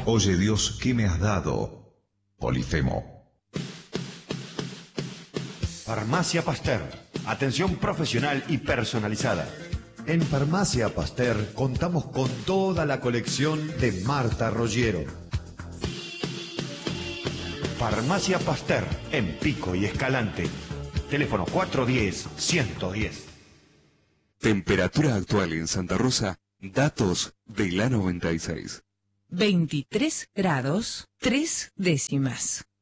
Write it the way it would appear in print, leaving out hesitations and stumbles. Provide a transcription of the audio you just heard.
Oye Dios, ¿qué me has dado? Polifemo. Farmacia Pasteur. Atención profesional y personalizada. En Farmacia Pasteur contamos con toda la colección de Marta Roggiero. Farmacia Pasteur, en Pico y Escalante. Teléfono 410-110. Temperatura actual en Santa Rosa. Datos de la 96. 23 grados 3 décimas.